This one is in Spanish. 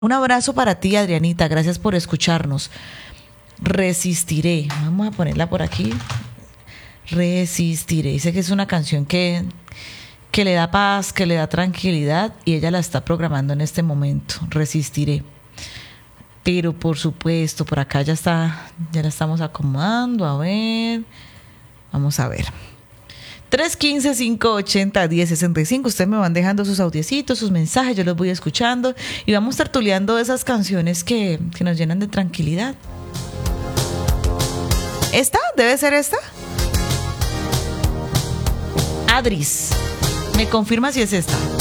Un abrazo para ti, Adrianita. Gracias por escucharnos. Resistiré. Vamos a ponerla por aquí. Resistiré. Dice que es una canción que le da paz, que le da tranquilidad y ella la está programando en este momento. Resistiré. Pero por supuesto, por acá ya la estamos acomodando. A ver. Vamos a ver. 315-580-1065. Ustedes me van dejando sus audiecitos, sus mensajes, yo los voy escuchando y vamos tertuleando esas canciones que nos llenan de tranquilidad. ¿Esta? ¿Debe ser esta? Adris, ¿me confirma si es esta?